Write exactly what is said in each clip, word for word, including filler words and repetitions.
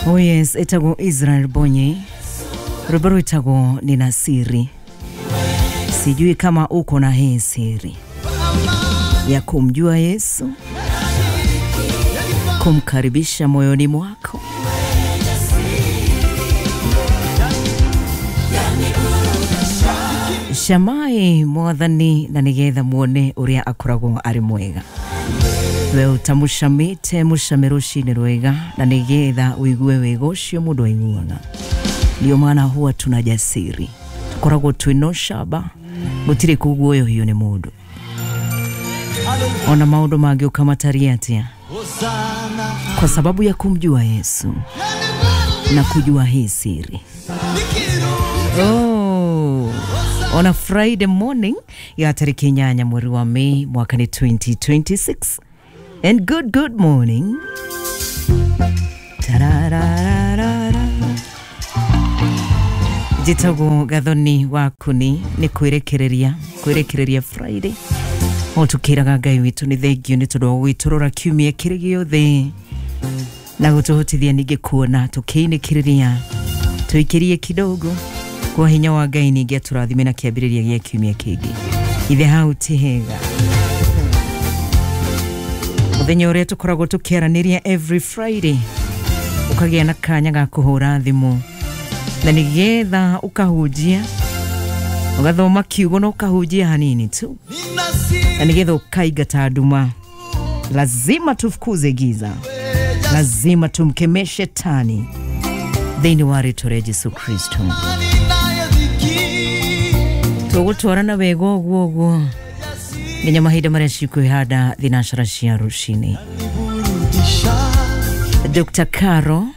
Oh yes, itago Israel Bonye. Rubaro itago nina siri. Sijui kama uko na hii siri ya kumjua Yesu, kumkaribisha moyoni mwako. Shamai mwathani na nigetha muone uria akoragwo ari mwega. We utamushamite mushamerushi ni rwega na nigetha uigue wega ucio mundu aiguana. Ndio maana huwa tuna jasiri. Tukoragwo twino shaba gutire kuguoyo hiyo ni mundu. Ona maundu mangi ukamataria atia kwa sababu ya kumjua Yesu na kujua hii siri. Oh, on a Friday morning ya tariki nyanya mwezi wa Mei mwaka ni twenty twenty-six. And good good morning. Tarararara. Jitago gathoni wakuni ni kwirekereria kwirekereria Friday. Otukiraga Ngai witu ni thengio ni tondu gwiturura kiumia kiri giothe na gutuhotithia ninge kuona tukiinikiriria tuikirie kidogo kwa hinya wa Ngai ninge turathime na kiambiriria gia kiumia kingi ithe hau tihega. Muthenya uria tukoragwo tukiaraniria every Friday ukagia na kanya ga kuhura thimu na nigetha ukahujia ugathoma kiugo no ukahujia hanini tu na nigetha ukaigata nduma. Lazima tufukuze giza, lazima tumkemeshe shetani thini wa rĩĩtwa rĩa Yesu Kristo. Tugutwarana wega ũguo ũguo nginya mahinda marĩa cikwĩhanda thinacara cia rũcinĩ. Doctor Caro,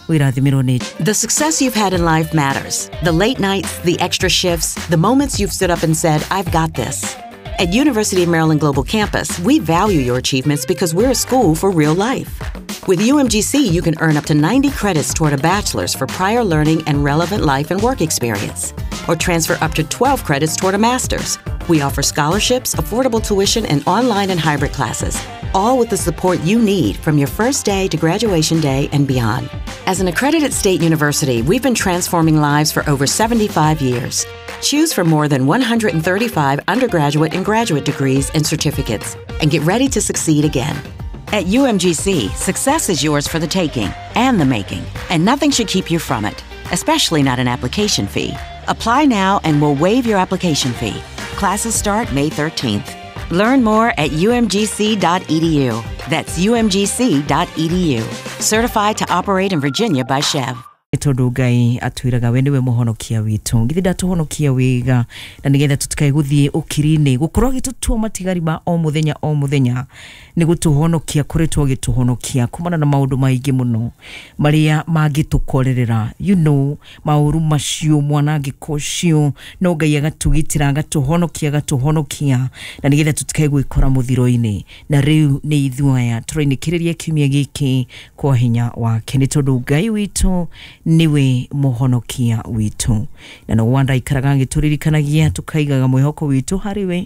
the success you've had in life matters. The late nights, the extra shifts, the moments you've stood up and said, I've got this. At University of Maryland Global Campus, we value your achievements because we're a school for real life. With U M G C, you can earn up to ninety credits toward a bachelor's for prior learning and relevant life and work experience, or transfer up to twelve credits toward a master's. We offer scholarships, affordable tuition, and online and hybrid classes, all with the support you need from your first day to graduation day and beyond. As an accredited state university, we've been transforming lives for over seventy-five years. Choose from more than one hundred thirty-five undergraduate and graduate degrees and certificates, and get ready to succeed again. At U M G C, success is yours for the taking and the making, and nothing should keep you from it, especially not an application fee. Apply now and we'll waive your application fee. Classes start May thirteenth. Learn more at U M G C dot E D U. That's U M G C dot E D U. Certified to operate in Virginia by Chev. Tondu Ngai atwiraga we niwe muhonokia witu ngithi ndatuhonokia wega na nigetha tutikae guthie ukirine gukorwo gitutua matigari ma o muthenya o muthenya ni gutuhonokia kuretwo gituhonokia kumana na maundu maingi muno maria magitukorerera you know mauru macio mwana gikocio no Ngai agatugitira agatuhonokia agatuhonokia na nigetha tutikae gwikora muthiro-ini na riu ni ithuaya turainikireria kiumia giki kwa hinya wake ni tondu Ngai witu niwe muhonokia witu na no wanda ikaraga ngituririkanagia tukaigaga mwihoko witu hariwe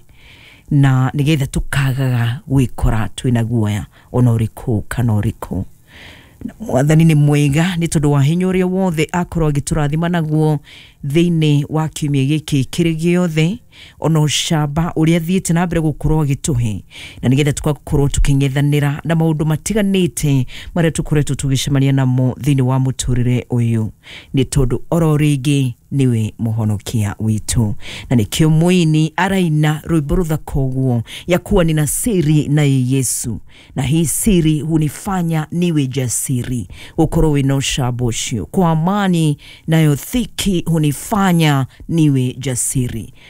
na nigetha tukagaga gwikora twina guoya ona uriku kana uriku. Mwathani ni mwega ni tondu wa hinya uria wothe akorwo agiturathima naguo thiini wa kiumia giki kiri giothe ona ucamba uria thiite na mbere gukorwo agituhe na nigetha tukakorwo tukingethanira na maundu matiganite maria tukoretwo tugicemania namo thiini wa muturire uyu ni tondu oro ringi niwe muhonokia witu na nikio muini araina rwimbo ruthakoguo ya kuwa nina siri na Yesu na hii siri hunifanya niwe jasiri ukorwo wina ucamba ucio kwa amani nayo thiki hunifanya niwe jasiri